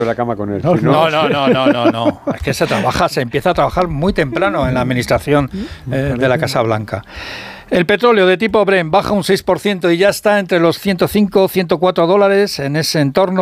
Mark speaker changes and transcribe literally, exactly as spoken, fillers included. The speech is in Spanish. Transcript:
Speaker 1: la cama con él.
Speaker 2: No,
Speaker 1: Si
Speaker 2: no, no, no, no, no, no. Es que se trabaja, se empieza a trabajar muy temprano en la administración eh, de la Casa Blanca. El petróleo de tipo Brent baja un seis por ciento y ya está entre los ciento cinco, ciento cuatro dólares en ese entorno.